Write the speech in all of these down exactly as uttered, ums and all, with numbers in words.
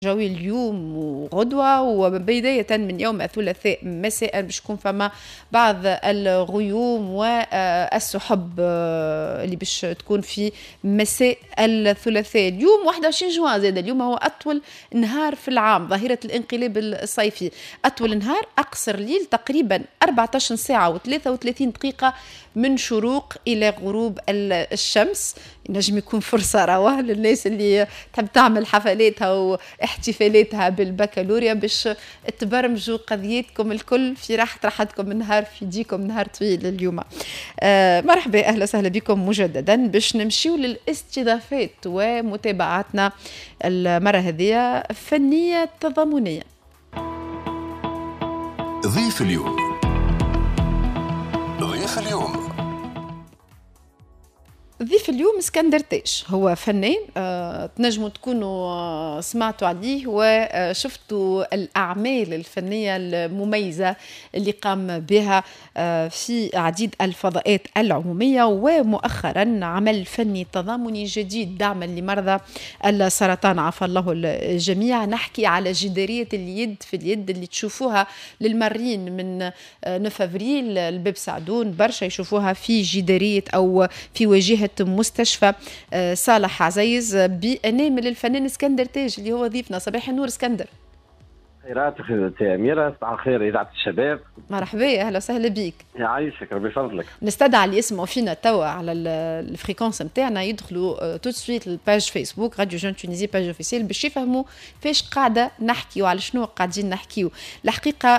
جوي اليوم وغدوة وبداية من يوم الثلاثاء مساء باش يكون فما بعض الغيوم والسحب اللي باش تكون في مساء الثلاثاء. اليوم واحد وعشرين جوان زاد، اليوم هو أطول نهار في العام، ظاهرة الانقلاب الصيفي. أطول نهار، أقصر ليل، تقريبا أربعة عشر ساعة وثلاثة وثلاثين دقيقة من شروق إلى غروب الشمس. نجم يكون فرصة رواه للناس اللي تحب تعمل حفلاتها واحتفالاتها بالبكالوريا باش تبرمجوا قضيتكم الكل في راحة راحتكم من نهار في ديكم نهار طويل اليوم. آه مرحبا، أهلا وسهلا بكم مجددا. باش نمشيو للاستضافات ومتابعاتنا المرة هذه فنية تضامنية. ضيف اليوم ضيف اليوم ضيف اليوم اسكندر تاش، هو فنان. آه، تنجموا تكونوا آه، سمعتوا عليه وشفتوا الأعمال الفنية المميزة اللي قام بها آه، في عديد الفضاءات العمومية، ومؤخرا عمل فني تضامني جديد دعما لمرضى السرطان عافى الله الجميع. نحكي على جدارية اليد في اليد اللي تشوفوها للمرين من آه، نوفافريل الباب سعدون، برشا يشوفوها في جدارية أو في واجهة مستشفى صالح عزيز بأنامل الفنان اسكندر تاج اللي هو ضيفنا. صباح النور اسكندر. خيرات اخوتي اميره، صباح الخير اذاعه الشباب. مرحبا، اهلا وسهلا بيك. يعيشك ربي يفضلك. نستدعى اللي يسمعوا فينا توا على الفريكونس نتاعنا يدخلوا تو سويت الباج فيسبوك راديو جون تونيزي باج اوفيسيال باش يفهموا فاش قاعده نحكيو، على شنو قاعدين نحكيو. الحقيقه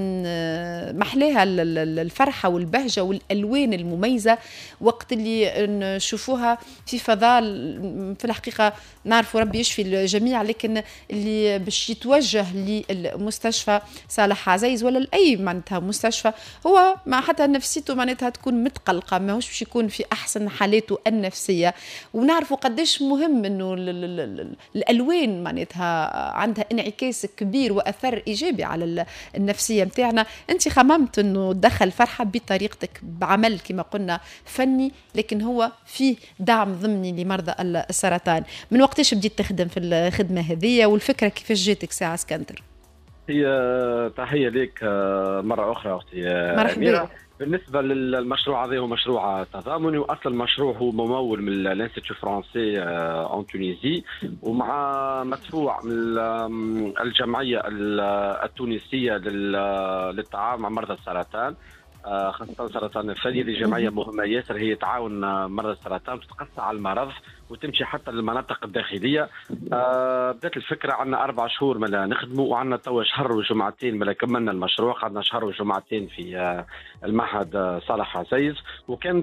محلاها الفرحه والبهجه والالوان المميزه وقت اللي نشوفوها في فضاء. في الحقيقه نعرفوا ربي يشفي الجميع، لكن اللي باش يتوجه للمستشفى صالح عزيز ولا لاي معناتها مستشفى هو ما حتى نفسيته معناتها تكون متقلقه، ماهوش باش يكون في احسن حالاته النفسيه. ونعرفوا قداش مهم انه الالوان معناتها عندها انعكاس كبير واثر ايجابي على النفسيه نتاعنا. انت خممت انه تدخل فرحه بطريقتك بعمل كما قلنا فني، لكن هو فيه دعم ضمني لمرضى السرطان. من وقتاش بديت تخدم في الخدمه هذه والفكره كيفاش جاتك ساعه اسكندر؟ هي تحيه لك مره اخرى اختي مرحبا. بالنسبه للمشروع هذا هو مشروع تضامني، واصل المشروع هو ممول من الانستيتو فرونسي اون تونيزي، ومع مدفوع من الجمعيه التونسيه للتعاون مع مرضى السرطان، خاصة سرطان الثدي. هذه جمعية مهمة ياسر، هي تعاون مرضى السرطان، تتقصى على المرض وتمشي حتى للمناطق الداخلية. آه بدأت الفكرة عندنا أربع شهور ملا نخدموا، وعندنا توا شهر وجمعتين ملا كملنا المشروع. قعدنا شهر وجمعتين في آه المعهد آه صالح عزيز، وكانت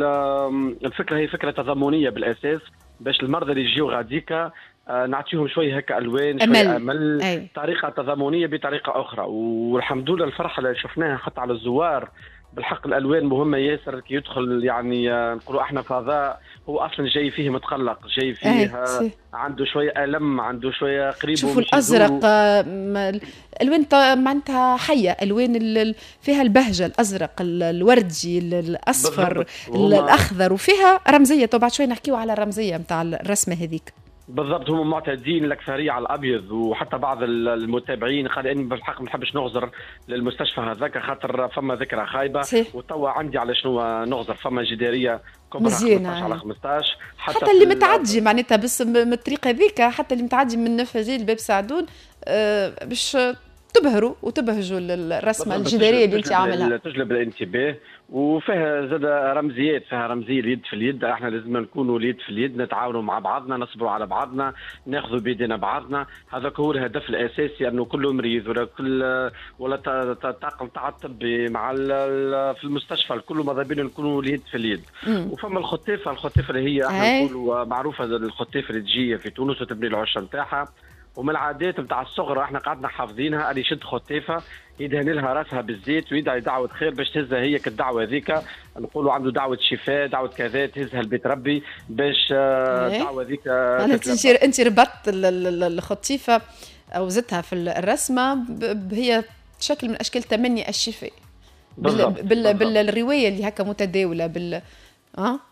الفكرة هي فكرة تضامنية بالأساس، باش المرضى اللي يجيو غاديكا آه نعطيهم شويه هكا الوان، شويه امل، أي. طريقه تضامنيه بطريقه اخرى. والحمد لله الفرحه اللي شفناها حتى على الزوار، بالحق الالوان مهمه ياسر. كي يدخل يعني آه نقولوا احنا فضاء، هو اصلا جاي فيه متقلق، جاي فيه آه عنده شويه الم، عنده شويه قريب. شوفوا الازرق، آه الوان معناتها حيه، الوان فيها البهجه، الازرق، الوردي، الاصفر، الاخضر، وفيها رمزيه. طبعا بعد شويه نحكيو على الرمزيه نتاع الرسمه هذيك. بالضبط، هم معتادين الاكثريه على الابيض، وحتى بعض المتابعين قال اني بالحق ما نحبش نغزر للمستشفى هذاك خاطر فما ذكرى خايبه، وتوا عندي على شنو نغزر. فما جداريه كبرى خمسطاش على خمسطاش، حتى, حتى اللي متعدي معناتها بس من الطريقه هذيك، حتى اللي متعدي من نفاذيل باب سعدون آه باش تبهروا وتبهجوا الرسمه الجداريه اللي انت عاملها، تجلب الانتباه. وفيها زاد رمزيات، فيها رمزيه اليد في اليد. احنا لازم نكونوا اليد في اليد، نتعاونوا مع بعضنا، نصبروا على بعضنا، ناخذوا بيدنا بعضنا. هذاك هو الهدف الاساسي، انه كل مريض ولا كل ولا طاقم تاع الطبي مع في المستشفى الكل ماذا بينا نكونوا اليد في اليد. وفما الخطيفه، الخطيفه اللي هي احنا نقولوا معروفه، الخطيفه اللي تجي في تونس وتبني العشه نتاعها، ومن العادات نتاع الصغرى احنا قعدنا حافظينها. اللي يشد خطيفه يدهن لها راسها بالزيت ويدعي دعوه خير باش تهزها هي كالدعوه ذيك، نقولوا عنده دعوه شفاء، دعوه كذا، تهزها لبيت ربي باش الدعوه ذيك. انت انت ربطت الخطيفه او زدتها في الرسمه، هي شكل من اشكال تمني الشفاء بال... بال... بالروايه اللي هكا متداوله بال اه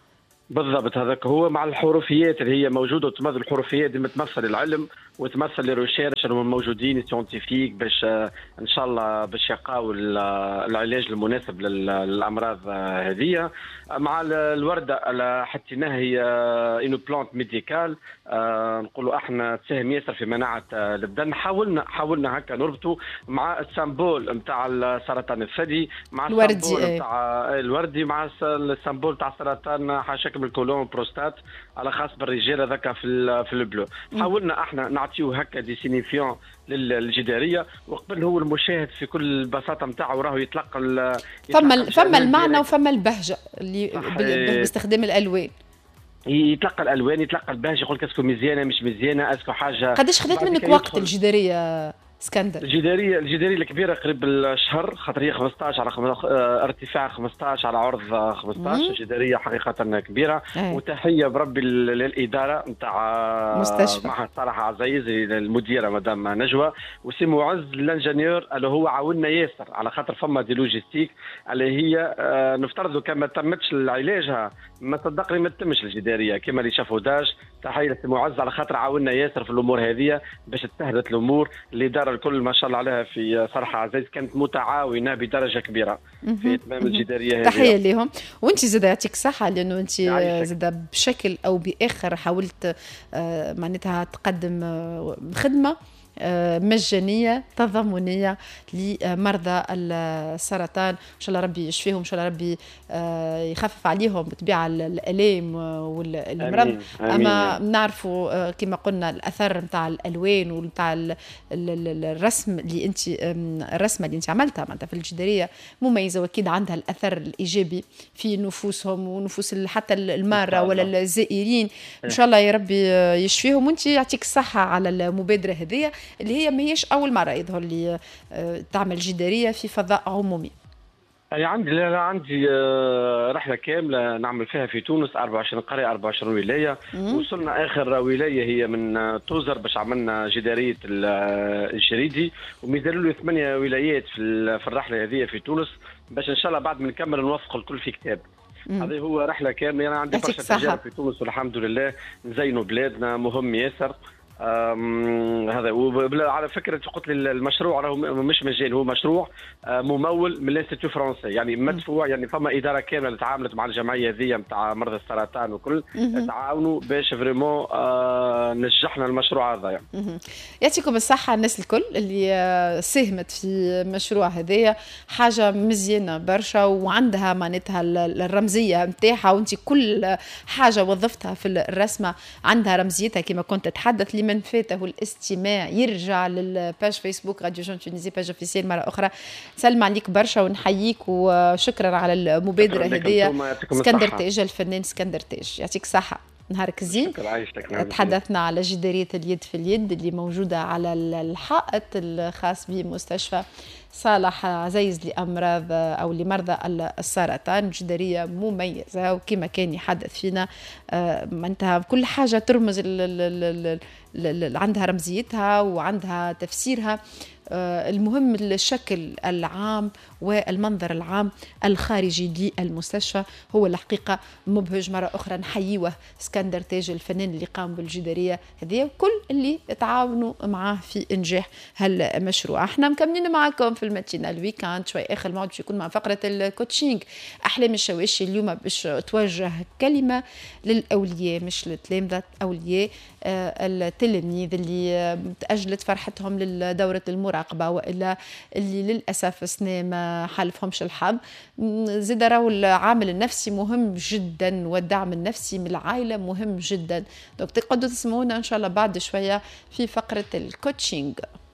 بالضبط هذاك هو، مع الحروفيات اللي هي موجوده وتمثل الحروفيات دي تمثل العلم وتمثل لي ريشيرش اللي موجودين سيونتيفيك باش ان شاء الله باش يلقاو العلاج المناسب للامراض هذه. مع الورده اللي حطيناها هي انو بلانت ميديكال، نقولوا احنا تساهم ياسر في مناعه البدن. حاولنا حاولنا هكا نربطوا مع السامبول نتاع سرطان الثدي، مع السامبول نتاع الوردي، مع السامبول تاع سرطان حاشاكم الكولون والبروستات على خاص بالرجال هذاك في في البلو. حاولنا احنا نعطيو هكا دي سينيفيون للجداريه، وقبل هو المشاهد في كل البساطه نتاعو راهو يتلقى فما فما المعنى وفما البهجه اللي باستخدام الالوان، يتلقى الالوان يتلقى البهجه، يقول لك اسكو مزيانه مش مزيانه، اسكو حاجه. قداش خذت منك وقت الجداريه اسكندر؟ الجداريه الجداريه الكبيره قريب الشهر، خاطر هي خمسطاش على خمسطاش ارتفاع خمسطاش على عرض خمسطاش. جداريه حقيقه كبيره. أي. وتحيه بربي للاداره نتاع مستشفى مع صالح عزيز المديره مدام نجوى وسي معز الانجنيور اللي هو عاوننا ياسر، على خاطر فما دي لوجيستيك اللي هي نفترضوا كان ما تمتش علاجها ما صدقني ما تتمش الجداريه كما اللي شافوا داش. تحيه لسي معز على خاطر عاوننا ياسر في الامور هذه باش تسهلت الامور. الاداره الكل ما شاء الله عليها في صالح عزيز كانت متعاونة بدرجة كبيرة في إتمام الجدارية هذه. تحية لهم. وانت زاد يعطيك الصحة لأنه انت زاد بشكل أو بآخر حاولت معناتها تقدم خدمة مجانية تضامنية لمرضى السرطان. إن شاء الله ربي يشفيهم، إن شاء الله ربي يخفف عليهم بطبيعة الآلام والمرض. أما نعرفوا كما قلنا الأثر متاع الألوان ومتاع الرسم اللي أنت الرسمة اللي أنت عملتها معناتها في الجدارية مميزة، وأكيد عندها الأثر الإيجابي في نفوسهم ونفوس حتى المارة ولا الزائرين. إن شاء الله يا ربي يشفيهم، وأنت يعطيك الصحة على المبادرة هذه اللي هي ما هيش أول مرة يظهر لي تعمل جدارية في فضاء عمومي. يعني عندي لا عندي رحلة كاملة نعمل فيها في تونس أربعة وعشرين قرية أربعة وعشرين ولاية. وصلنا آخر ولاية هي من توزر باش عملنا جدارية الشريدي، ومازالوا له ثمانية ولايات في الرحلة هذه في تونس باش إن شاء الله بعد ما نكمل نوثق الكل في كتاب. هذه هو رحلة كاملة. أنا عندي برشا تجارب في تونس والحمد لله نزينوا بلادنا مهم ياسر. هذا. على فكره قلت لي المشروع راهو مش مجاني، هو مشروع ممول من الانستيتو فرونسي، يعني مدفوع، يعني فما اداره كامله اللي تعاملت مع الجمعيه هذه نتاع مرضى السرطان وكل تعاونوا باش فريمون نجحنا المشروع هذا. يعني. يعطيكم الصحه الناس الكل اللي ساهمت في المشروع هذايا، حاجه مزيانه برشا وعندها معناتها الرمزيه نتاعها، وانت كل حاجه وظفتها في الرسمه عندها رمزيتها كما كنت تتحدث. من فاته الاستماع يرجع للباج فيسبوك راديو جون تونيزي باج اوفيسيال مرة أخرى. سلم عليك برشا ونحييك وشكرا على المبادرة هذه. اسكندر تاج الفنان اسكندر تاج يعطيك صحة، نهارك زين. تحدثنا على جدارية اليد في اليد اللي موجودة على الحائط الخاص بمستشفى صالح عزيز لأمراض أو لمرضى السرطان. جدارية مميزة وكما كان يحدث فينا معناتها كل حاجة ترمز عندها رمزيتها وعندها تفسيرها. المهم الشكل العام والمنظر العام الخارجي للمستشفى هو الحقيقة مبهج. مرة أخرى نحييوه اسكندر تاج الفنان اللي قام بالجدارية هذه وكل اللي تعاونوا معاه في إنجاح هالمشروع. احنا مكملين معكم في الماتينا الويكاند شوي آخر موعد باش يكون مع فقرة الكوتشينج. أحلام الشواشي اليوم باش توجه كلمة للأولياء مش للتلامذة، أولياء التلاميذ اللي تأجلت فرحتهم لدورة المراقبة وإلا اللي للأسف سنة ما حالفهمش الحظ. زاد راهو العامل النفسي مهم جدا والدعم النفسي من العائلة مهم جدا. دونك تقدروا تسمعونا إن شاء الله بعد شوية في فقرة الكوتشينج.